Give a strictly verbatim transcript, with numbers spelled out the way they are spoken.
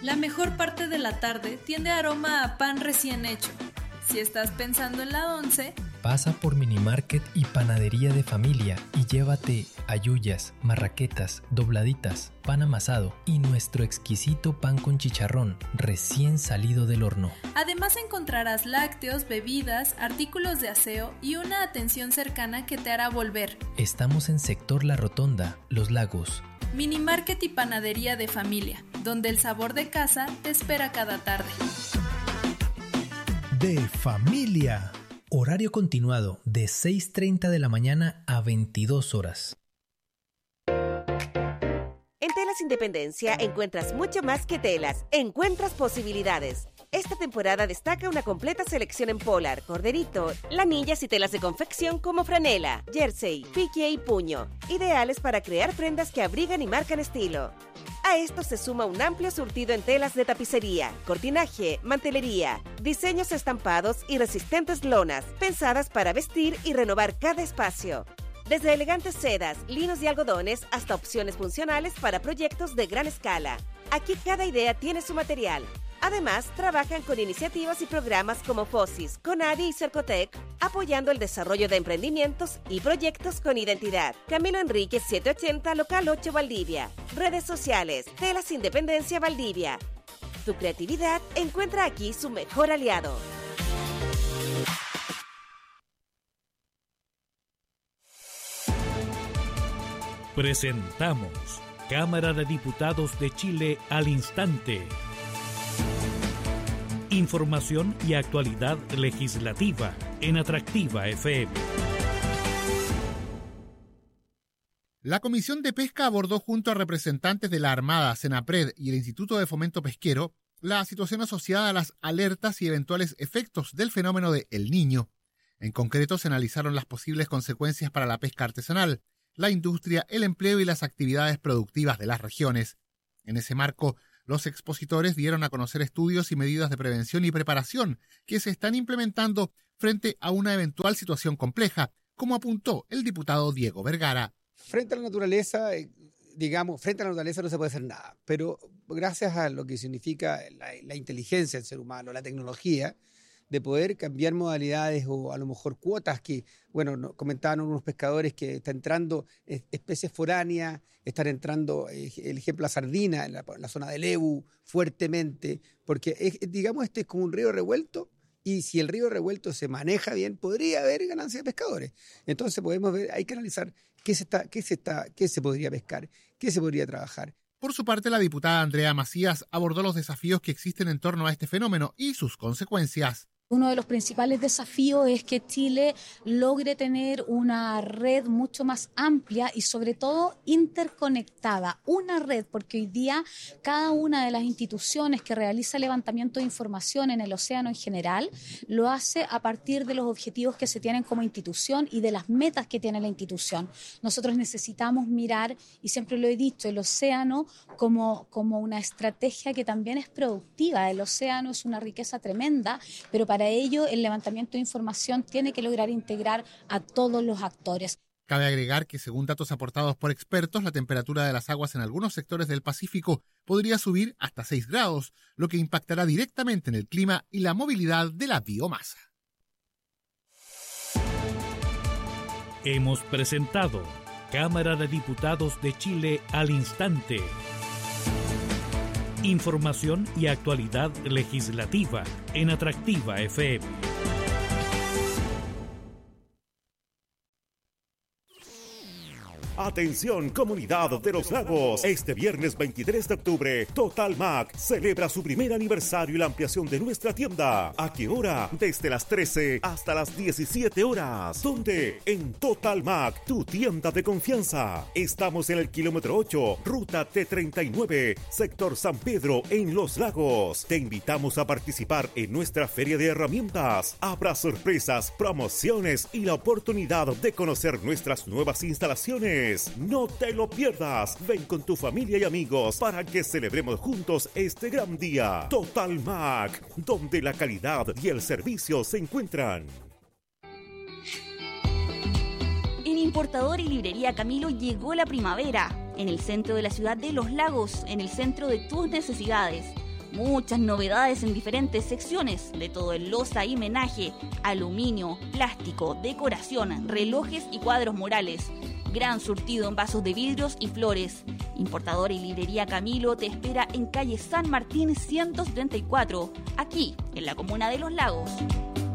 La mejor parte de la tarde tiende aroma a pan recién hecho. Si estás pensando en la once, pasa por Minimarket y Panadería de Familia y llévate halluyas, marraquetas, dobladitas, pan amasado y nuestro exquisito pan con chicharrón recién salido del horno. Además encontrarás lácteos, bebidas, artículos de aseo y una atención cercana que te hará volver. Estamos en Sector La Rotonda, Los Lagos. Minimarket y Panadería de Familia, donde el sabor de casa te espera cada tarde. De familia. Horario continuado de seis treinta de la mañana a veintidós horas. En Telas Independencia encuentras mucho más que telas, encuentras posibilidades. Esta temporada destaca una completa selección en polar, corderito, lanillas y telas de confección como franela, jersey, pique y puño, ideales para crear prendas que abrigan y marcan estilo. A esto se suma un amplio surtido en telas de tapicería, cortinaje, mantelería, diseños estampados y resistentes lonas, pensadas para vestir y renovar cada espacio. Desde elegantes sedas, linos y algodones hasta opciones funcionales para proyectos de gran escala. Aquí cada idea tiene su material. Además, trabajan con iniciativas y programas como FOSIS, CONADI y Cercotec, apoyando el desarrollo de emprendimientos y proyectos con identidad. Camilo Enríquez setecientos ochenta, local ocho, Valdivia. Redes sociales, Telas Independencia Valdivia. Tu creatividad encuentra aquí su mejor aliado. Presentamos Cámara de Diputados de Chile al instante. Información y actualidad legislativa en Atractiva F M. La Comisión de Pesca abordó junto a representantes de la Armada, Senapred y el Instituto de Fomento Pesquero la situación asociada a las alertas y eventuales efectos del fenómeno de El Niño. En concreto, se analizaron las posibles consecuencias para la pesca artesanal, la industria, el empleo y las actividades productivas de las regiones. En ese marco, los expositores dieron a conocer estudios y medidas de prevención y preparación que se están implementando frente a una eventual situación compleja, como apuntó el diputado Diego Vergara. Frente a la naturaleza, digamos, frente a la naturaleza no se puede hacer nada, pero gracias a lo que significa la, la inteligencia del ser humano, la tecnología, de poder cambiar modalidades o a lo mejor cuotas que, bueno, no, comentaban unos pescadores que está entrando especies foráneas, están entrando, eh, el ejemplo, la sardina en la, en la zona del Ebu fuertemente, porque es, digamos este es como un río revuelto y si el río revuelto se maneja bien, podría haber ganancia de pescadores. Entonces podemos ver, hay que analizar qué se, está, qué se, está, qué se podría pescar, qué se podría trabajar. Por su parte, la diputada Andrea Macías abordó los desafíos que existen en torno a este fenómeno y sus consecuencias. Uno de los principales desafíos es que Chile logre tener una red mucho más amplia y sobre todo interconectada. Una red, porque hoy día cada una de las instituciones que realiza levantamiento de información en el océano en general lo hace a partir de los objetivos que se tienen como institución y de las metas que tiene la institución. Nosotros necesitamos mirar, y siempre lo he dicho, el océano como, como una estrategia que también es productiva. El océano es una riqueza tremenda, pero para Para ello, el levantamiento de información tiene que lograr integrar a todos los actores. Cabe agregar que, según datos aportados por expertos, la temperatura de las aguas en algunos sectores del Pacífico podría subir hasta seis grados, lo que impactará directamente en el clima y la movilidad de la biomasa. Hemos presentado Cámara de Diputados de Chile al instante. Información y actualidad legislativa en Atractiva F M. Atención, comunidad de Los Lagos. Este viernes veintitrés de octubre, Total Mac celebra su primer aniversario y la ampliación de nuestra tienda. ¿A qué hora? Desde las trece hasta las diecisiete horas. ¿Dónde? En Total Mac, tu tienda de confianza. Estamos en el kilómetro ocho, ruta T treinta y nueve, sector San Pedro, en Los Lagos. Te invitamos a participar en nuestra feria de herramientas. Habrá sorpresas, promociones y la oportunidad de conocer nuestras nuevas instalaciones. No te lo pierdas. Ven con tu familia y amigos para que celebremos juntos este gran día. Total Mac, donde la calidad y el servicio se encuentran. En Importador y Librería Camilo llegó la primavera. En el centro de la ciudad de Los Lagos, en el centro de tus necesidades. Muchas novedades en diferentes secciones, de todo en loza y menaje, aluminio, plástico, decoración, relojes y cuadros murales. Gran surtido en vasos de vidrios y flores. Importadora y librería Camilo te espera en calle San Martín ciento treinta y cuatro, aquí en la comuna de Los Lagos.